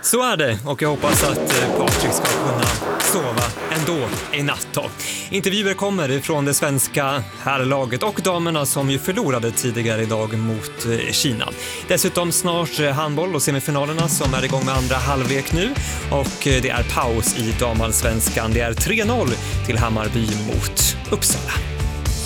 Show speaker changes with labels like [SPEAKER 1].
[SPEAKER 1] Så är det, och jag hoppas att Patrik ska kunna sova ändå i natt då. Intervjuer kommer ifrån det svenska herrlaget och damerna som ju förlorade tidigare idag mot Kina. Dessutom snart handboll och semifinalerna som är igång med andra halvlek nu, och det är paus i damallsvenskan. Det är 3-0 till Hammarby mot Uppsala.